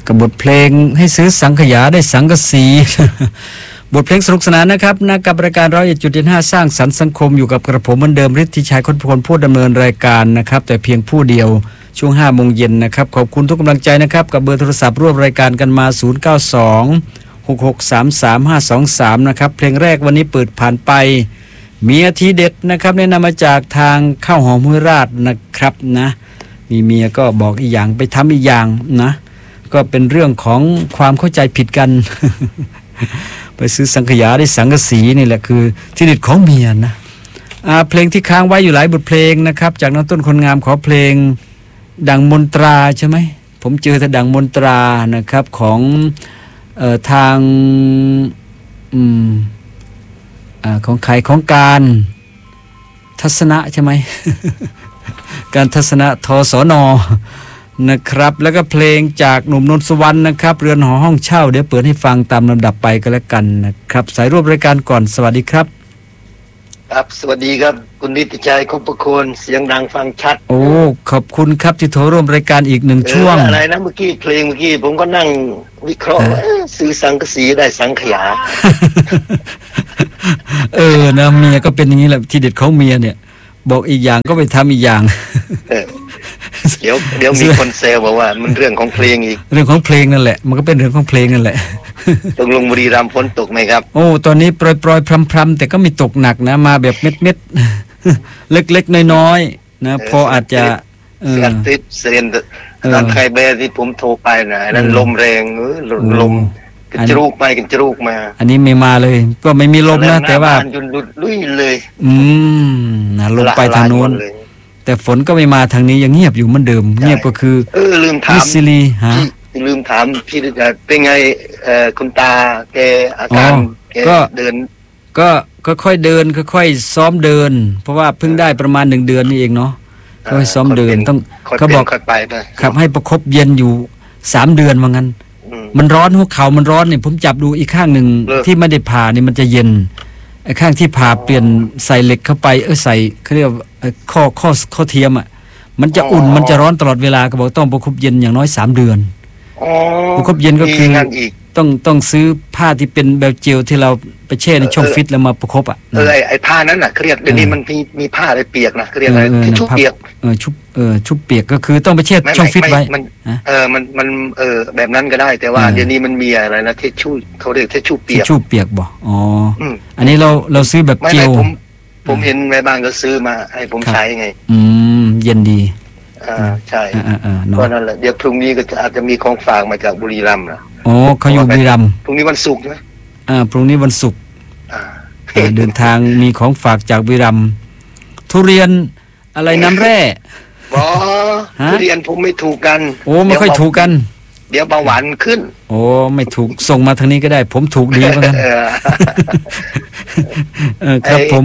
กับบทเพลงให้ซื้อสังขยาได้สังกะสี บทเพลงสนุกสนานนะครับนะกับรายการ101.5สร้างสรรค์สังคมอยู่กับกระผมเหมือนเดิมฤทธิชัยคนพลผู้ดำเนินรายการนะครับแต่เพียงผู้เดียวช่วง 5 โมงเย็นนะครับขอบคุณทุกกำลังใจนะครับกับเบอร์โทรศัพท์ร่วมรายการกันมา0926633523นะครับเพลงแรกวันนี้เปิดผ่านไปเมียทีเด็ดนะครับแนะนำมาจากทางข้าวหอมห้วยราชนะครับนะมีเมียก็บอกอีกอย่างไปทำอีกอย่างนะก็เป็นเรื่องของความเข้าใจผิดกัน ไปซื้อสังขยาได้สังกะสีนี่แหละคือที่เด็ดของเมียนะเพลงที่ค้างไว้อยู่หลายบทเพลงนะครับจากน้องต้นคนงามขอเพลงดังมนตราใช่ไหมผมเจอแต่ดังมนตรานะครับของทางของใครของการทัศนะใช่ไหม การทัศนะทสนนะครับแล้วก็เพลงจากหนุ่มนนทสวรรค์นะครับเรือนหอห้องเช่าเดี๋ยวเปิดให้ฟังตามลำดับไปก็แล้วกันนะครับสายร่วมรายการก่อนสวัสดีครับครับสวัสดีครับคุณนิติชัยคบประโคนเสียงดังฟังชัดโอ้ขอบคุณครับที่โทรร่วมรายการอีกหนึ่งช่วงอะไรนะเมื่อกี้เพลงเมื่อกี้ผมก็นั่งวิเคราะห์ซื้อสังกะสีได้สังขยานะเมียก็เป็นอย่างนี้แหละที่เด็ดของเมียเนี่ยบอกอีกอย่างก็ไปทำอีกอย่างเดี๋ยวมีคนเซลบอกว่ามันเรื่องของเพลงอีกเรื่องของเพลงนั่นแหละมันก็เป็นเรื่องของเพลงนั่นแหละตรงลงบุรีรัมย์ฝนตกไหมครับโอ้ตอนนี้โปรยๆพรำๆแต่ก็ไม่ตกหนักนะมาแบบเม็ดๆเล็กๆน้อยๆนะพออาจจะเสียนตอนใครเบอร์ที่ผมโทรไปนะนั่นลมแรงลมกระจรูกไปกระจรูกมาอันนี้ไม่มาเลยก็ไม่มีลมนะแต่ว่าจุนลุยเลยนะลมไปทางโน้นแต่ฝนก็ไม่มาทางนี้ยังเงียบอยู่เหมือนเดิมเงียบก็คือลืมถามมิสซิลีลืมถามพี่เป็นไงคุณตาแกอาการแกเดินก็ค่อยเดินค่อยซ้อมเดินเพราะว่าเพิ่งได้ประมาณ1 เดือนนี่เองเนาะค่อยซ้อมเดินต้องเขาบอกขับให้ประคบเย็นอยู่3 เดือนว่างั้นมันร้อนหัวเข่ามันร้อนเนี่ยผมจับดูอีกข้างหนึ่งที่ไม่ได้ผ่านี่มันจะเย็นไอ้ข้างที่ผ่าเปลี่ยนใส่เหล็กเข้าไปใส่เขาเรียกข้อเทียมอ่ะมันจะอุ่นมันจะร้อนตลอดเวลาก็บอกต้องประคบเย็นอย่างน้อย3 เดือนประคบเย็นก็คือต้องซื้อผ้าที่เป็นแบบเจลที่เราไปแช่ในช่องฟิตแล้วมาประคบอ่ะไอ้ผ้านั้นน่ะเรียกเดี๋ยวนี้มันมีผ้าอะไรเปียกนะเรียกอะไรชุบเปียกชุบเปียกก็คือต้องไปแช่ช่องฟิตไว้มันแบบนั้นก็ได้แต่ว่าเดี๋ยวนี้มันมีอะไรนะเทชูเขาเรียกเทชูเปียกบ่อ๋ออันนี้เราซื้อแบบเจลผมเห็นแม่บ้านก็ซื้อมาให้ผมใช้ไงเย็นดีใช่ก็นั่นแหละเดี๋ยวพรุ่งนี้ก็อาจจะมีของฝากมาจากบุรีรัมย์นะอ๋อเขาอยู่บุรีรัมย์พรุ่งนี้วันศุกร์ใช่ไหมพรุ่งนี้วันศุกร์เดินทางมีของฝากจากบุรีรัมย์ทุเรียนอะไรน้ำแร่ทุเรียนผมไม่ถูกกันโอ้ไม่ค่อยถูกกันเดี๋ยวเบาหวานขึ้นโอ้ไม่ถูกส่งมาทางนี้ก็ได้ผมถูกดีเหมือนกันครับผม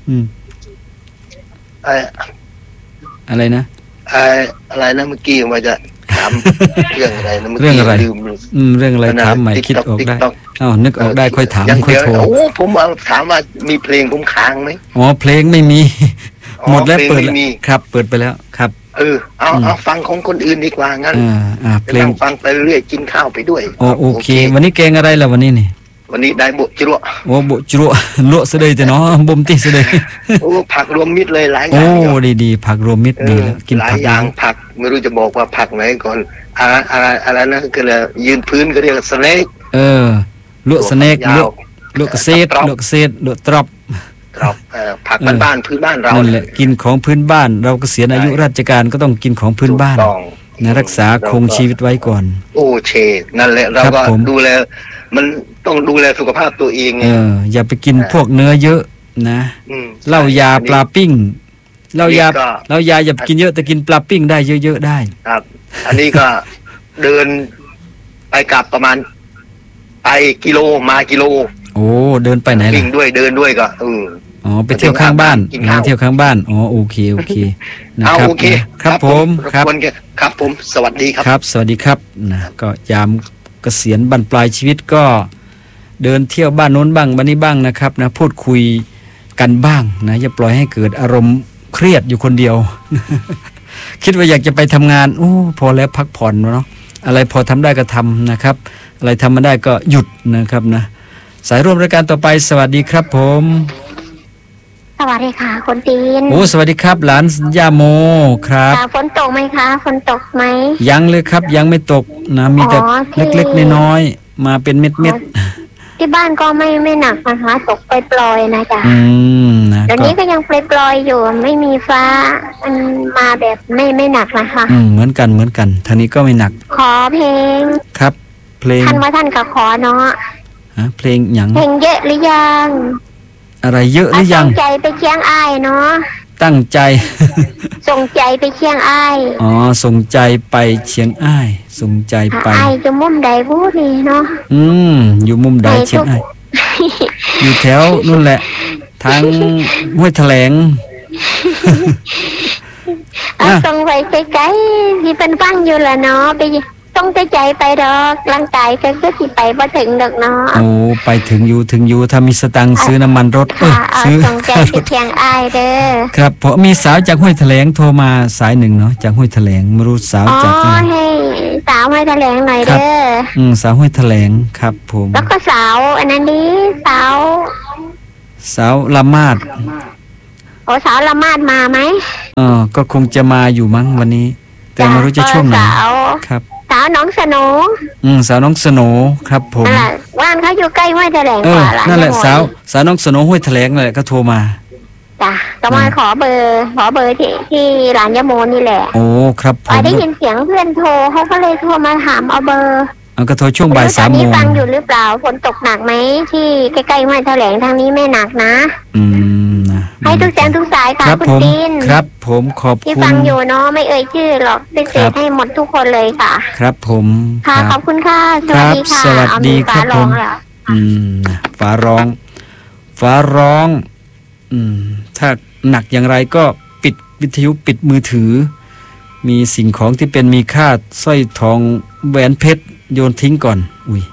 อะไรนะอะไรนะเมื่อกี้ว่าจะถามเรื่องอะไรนะเมื่อกี้ลืมเรื่องอะไรถามใหม่คิดออกได้นึกออกได้ค่อยถามค่อยโทรโอ้ผมถามว่ามีเพลงผมค้างไหมอ๋อเพลงไม่มีหมดแล้วเปิดแล้วครับเปิดไปแล้วครับเอาฟังของคนอื่นดีกว่างั้นเพลงฟังไปเรื่อยกินข้าวไปด้วยโอเควันนี้แกงอะไรล่ะวันนี้นี่วันนี้ได้บุจรัวโอ้บุจรัวลวกเสด็จแต่เนาะบ่มติเสด็จโอ้ผักรวมมิตรเลยหลายอย่างโอ้ดีๆผักรวมมิตรดีแล้วกินหลายอย่างผักไม่รู้จะบอกว่าผักไหนก่อนอะไรนะก็เลยยืนพื้นก็เรียกสเน็กลวกสเน็กลวกเกษตรลวกเกษตรลวกตรอบผักบ้านพื้นบ้านเรานั่นแหละกินของพื้นบ้านเราเกษียณอายุราชการก็ต้องกินของพื้นบ้านนะรักษาคงชีวิตไว้ก่อนโอ้เชนั่นแหละเราก็ดูแลมันต้องดูแลสุขภาพตัวเองอย่าไปกินพวกเนื้อเยอะนะเหล้ายาปลาปิ้งเหล้ายาอย่ากินเยอะแต่กินปลาปิ้งได้เยอะๆได้ครับอันนี้ก็เดินไปกลับประมาณไปกิโลมากิโลโอ้เดินไปไหนล่ะวิ่งด้วยเดินด้วยก็ไปเที่ยวข้างบ้านเที่ยวข้างบ้านอ๋อโอเคนะครับโอเคครับผมครับผมสวัสดีครับครับสวัสดีครับนะก็ยามเกษียณบรรปลายชีวิตก็เดินเที่ยวบ้านโน้นบ้างบ้านนี้บ้างนะครับนะพูดคุยกันบ้างนะอย่าปล่อยให้เกิดอารมณ์เครียดอยู่คนเดียว คิดว่าอยากจะไปทำงานโอ้พอแล้วพักผ่อนเนาะอะไรพอทำได้ก็ทำนะครับอะไรทำไม่ได้ก็หยุดนะครับนะสายร่วมรายการต่อไปสวัสดีครับผมสวัสดีค่ะคนจีนโอ้สวัสดีครับหลานย่าโมครับฝนตกไหมคะฝนตกไหมยังเลยครับยังไม่ตกนะมีแต่เล็กๆน้อยๆมาเป็นเม็ดๆที่บ้านก็ไม่หนักนะคะตกปล่อยๆนะจ๊ะนะเดี๋ยวนี้ก็ยังปล่อยๆอยู่ไม่มีฟ้ามันมาแบบไม่หนักนะคะเหมือนกันทางนี้ก็ไม่หนักขอเพลงครับเพลงท่านว่าท่านก็ขอเนาะเพลงหยังเพลงเยอะหรือยังอะไรเยอะหรือยังตั้งใจไปเชียงอ้ายเนาะตั้งใจส่งใจไปเชียงอ้ายส่งใจไปเชียงอ้ายส่งใจไปอ้ายอยู่มุมใดพูดนี่เนาะอยู่มุมใดเชียงอ้ายอยู่แถวนู่นแหละทางห้วยแถลงส่งไปไกลๆที่เป็นฟังอยู่ละเนาะไปต้องใจไปดอกร่างกายก็สิไปบ่ถึงดอกเนาะโอ้ไปถึงอยู่ถ้ามีสตังค์ซื้อน้ำมันรถซื้อส่งใจไปเชียงอ้ายเด้อครับเพราะมีสาวจากห้วยแถลงโทรมาสายหนึ่งเนาะจากห้วยแถลงไม่รู้สาวจากไหนให้สาวห้วยแถลงหน่อยเด้อสาวห้วยแถลงครับผมแล้วก็สาวอันนั้นนี้สาวละมาดสาวละมาดมาไหมก็คงจะมาอยู่มั้งวันนี้แต่ไม่รู้จะช่วงไหนครับสาวน้องสโนสาวน้องสโนครับผมบ้านเขาอยู่ใกล้ห้วยแถลงกว่านั่นแหละสาวน้องสโนห้วยแถลงนั่นแหละก็โทรมาจ้ะก็มาขอเบอร์ที่ร้านยะโมนี่แหละโอ้ครับผมได้ยินเสียงเพื่อนโทรเขาก็เลยโทรมาถามเอาเบอร์ก็โทรช่วงบ่าย 3 โมงฟังอยู่หรือเปล่าฝนตกหนักไหมที่ใกล้ๆห้วยแถลงทางนี้ไม่หนักนะให้ทุกแสงทุกสายค่ะคุณตีนครับผมขอบคุณที่ฟังอยู่เนาะไม่เอ่ยชื่อหรอกพิเศษให้หมดทุกคนเลยค่ะครับผมค่ะขอบคุณค่ะสวัสดีค่ะสวัสดีครับผมฟ้าร้องถ้าหนักอย่างไรก็ปิดวิทยุปิดมือถือมีสิ่งของที่เป็นมีค่าสร้อยทองแหวนเพชรโยนทิ้งก่อนอุ้ย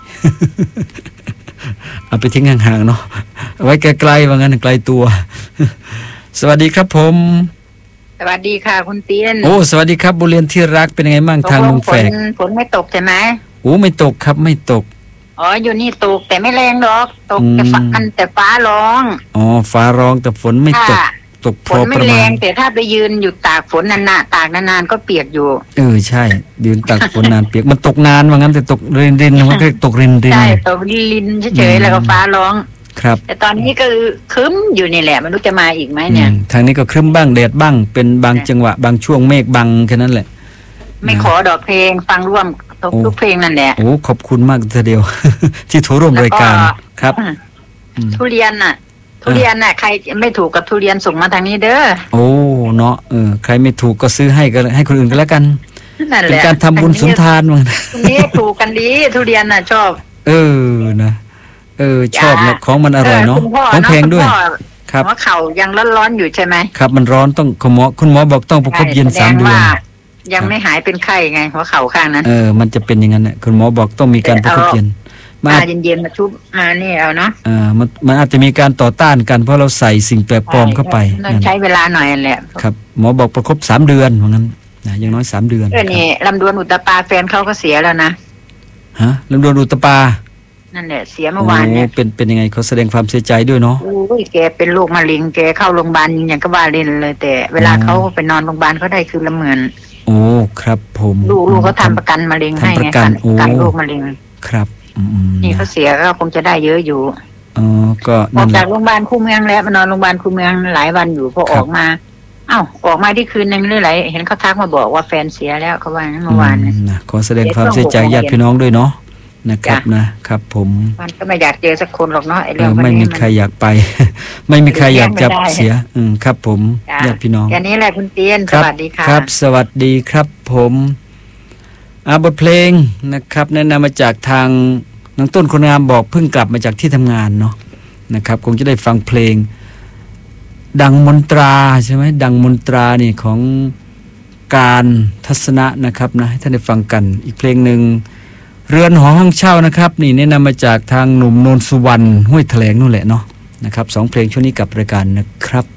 เอาไปทิ้งห่างๆเนาะเอาไว้ไกลๆว่างั้นไกลตัว สวัสดีครับผมสวัสดีค่ะคุณเตียนโอ้สวัสดีครับบุเรียนที่รักเป็นยังไงบ้างทางลุงแฝกฝนไม่ตกใช่ไหมโอ้ไม่ตกครับไม่ตกอยู่นี่ตกแต่ไม่แรงหรอกตกแต่ฟ้าร้องฟ้าร้องแต่ฝนไม่ตกฝนไม่แรงแต่ถ้าไปยืนอยู่ตากฝนนานๆตากนานๆก็เปียกอยู่ใช่ยืนตากฝนนานเปียกมันตกนานว่างั้นแต่ตกรินมันก็ตกรินใช่ตกรินเฉยๆแล้วก็ฟ้าร้องครับแต่ตอนนี้ก็ครึ้มอยู่นี่แหละไม่รู้จะมาอีกไหมเนี่ยทางนี้ก็ครึ้มบ้างแดดบ้างเป็นบางจังหวะบางช่วงเมฆบังแค่นั้นแหละไม่ขอดอกเพลงฟังร่วมทุกเพลงนั่นแหละโอ้ขอบคุณมากทีเดียว ที่โทรร่วมรายการครับทุเรียนน่ะใครไม่ถูกกับทุเรียนส่งมาทางนี้เด้อโอ้เนาะใครไม่ถูกก็ซื้อให้ก็ให้คนอื่นก็แล้วกันเป็นการทำบุญสุนทานมั้งนี่ถูกกันดีทุเรียนน่ะชอบนะชอบนะของมันอร่อยเนาะของแพงด้วยครับหัวเข่ายังร้อนๆอยู่ใช่ไหมครับมันร้อนต้องคุณหมอบอกต้องประคบเย็น3 เดือนยังไม่หายเป็นไข้ไงหัวเข่าข้างนั้นมันจะเป็นอย่างนั้นแหละคุณหมอบอกต้องมีการประคบเย็นมาเย็นๆมาชุบมานี่เอาเนาะมันอาจจะมีการต่อต้านกันเพราะเราใส่สิ่งแปลกปลอมเข้าไปใช้เวลาหน่อยแหละครับหมอบอกประคบ3 เดือนว่างั้นนะอย่างน้อย3 เดือนนี่ลำดวนอุตตปาแฟนเขาก็เสียแล้วนะลำดวนอุตตปานั่นแหละเสียเมื่อวานเนี่ยเป็นยังไงเขาแสดงความเสียใจด้วยเนาะแกเป็นโรคมะเร็งแกเข้าโรงพยาบาลอย่างก็ว่าเล่นเลยแต่เวลาเขาไปนอนโรงพยาบาลเขาได้คือละ10,000 โอ้ครับผมลูกเขาทำประกันมะเร็งให้ไงการโรคมะเร็งครับนี่เขาเสียก็คงจะได้เยอะอยู่ก็ออกจากโรงพยาบาลคูเมืองแล้วมานอนโรงพยาบาลคูเมืองหลายวันอยู่พอออกมาออกมาที่คืนนึงเรื่อยๆเห็นเขาทักมาบอกว่าแฟนเสียแล้วเขาว่าเมื่อวานนะขอแสดงความเสียใจญาติพี่น้องด้วยเนาะนะครับนะครับผมมันก็ไม่อยากเจอสักคนหรอกเนาะไอ้เรื่องไม่มีใครอยากไปไม่มีใครอยากจับเสียครับผมญาติพี่น้องอย่างนี้แหละคุณเตียนสวัสดีค่ะครับสวัสดีครับผมบทเพลงนะครับแนะนำมาจากทางน้องต้นคนงามบอกเพิ่งกลับมาจากที่ทำงานเนาะนะครับคงจะได้ฟังเพลงดังมนตราใช่ไหมดังมนตรานี่ของการทัศนะนะครับนะให้ท่านได้ฟังกันอีกเพลงหนึ่งเรือนหอห้องเช่านะครับนี่แนะนำมาจากทางหนุ่มโนนสุวรรณห้วยแถลงนู่นแหละเนาะนะครับ2 เพลงช่วงนี้กับรายการนะครับ